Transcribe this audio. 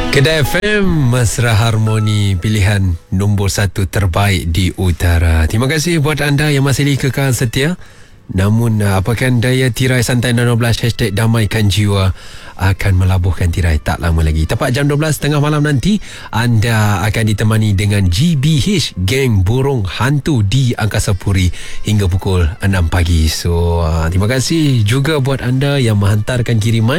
Kedah FM, Mesra Harmoni, pilihan nombor 1 terbaik di utara. Terima kasih buat anda yang masih kekal setia. Namun apakah daya tirai Santai 12 #damaikan jiwa akan melabuhkan tirai tak lama lagi. Tepat jam 12 tengah malam nanti, anda akan ditemani dengan GBH, Geng Burung Hantu di Angkasa Puri hingga pukul 6 pagi. So terima kasih juga buat anda yang menghantarkan kiriman